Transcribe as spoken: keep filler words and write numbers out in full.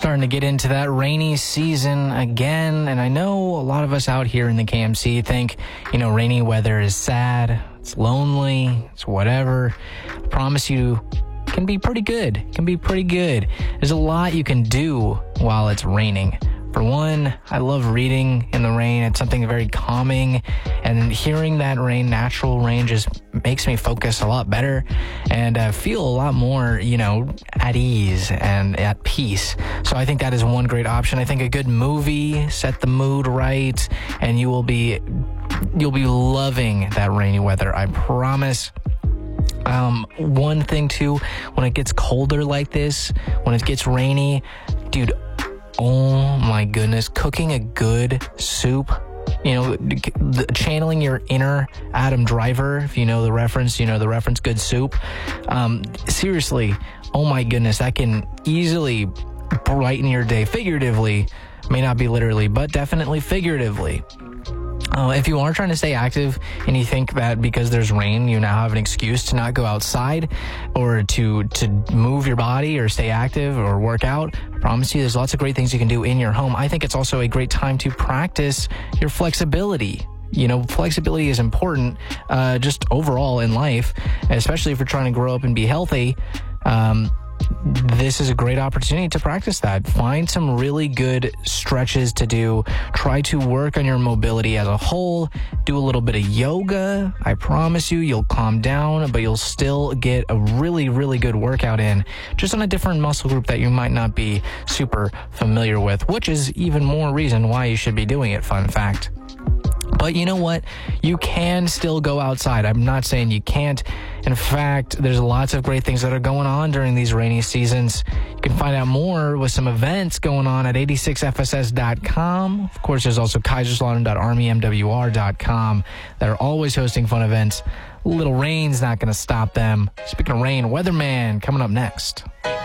Starting to get into that rainy season again, and I know a lot of us out here in the K M C think, you know, rainy weather is sad, it's lonely, it's whatever. I promise you, it can be pretty good. It can be pretty good. There's a lot you can do while it's raining. For one, I love reading in the rain. It's something very calming, and hearing that rain, natural rain, just makes me focus a lot better and uh, feel a lot more, you know, at ease and at peace. So I think that is one great option. I think a good movie, set the mood right, and you will be, you'll be loving that rainy weather. I promise. Um, one thing too, when it gets colder like this, when it gets rainy, dude, oh my goodness, cooking a good soup, you know, channeling your inner Adam Driver, if you know the reference, you know the reference, good soup. Um, seriously, oh my goodness, that can easily brighten your day, figuratively, may not be literally, but definitely figuratively. Uh, if you are trying to stay active and you think that because there's rain, you now have an excuse to not go outside or to to move your body or stay active or work out, I promise you there's lots of great things you can do in your home. I think it's also a great time to practice your flexibility. You know, flexibility is important uh, just overall in life, especially if you're trying to grow up and be healthy. Um, This is a great opportunity to practice that. Find some really good stretches to do. Try to work on your mobility as a whole. Do a little bit of yoga. I promise you, you'll calm down, but you'll still get a really, really good workout in, just on a different muscle group that you might not be super familiar with, which is even more reason why you should be doing it, fun fact. But you know what? You can still go outside. I'm not saying you can't. In fact, there's lots of great things that are going on during these rainy seasons. You can find out more with some events going on at eighty-six F S S dot com. Of course, there's also kaiserslautern dot army m w r dot com that are always hosting fun events. Little rain's not going to stop them. Speaking of rain, Weatherman coming up next.